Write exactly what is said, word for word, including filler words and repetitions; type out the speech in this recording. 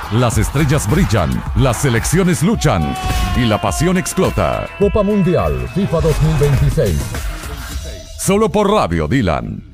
Las estrellas brillan, las selecciones luchan y la pasión explota. Copa Mundial FIFA dos mil veintiséis. Solo por Radio Dylan.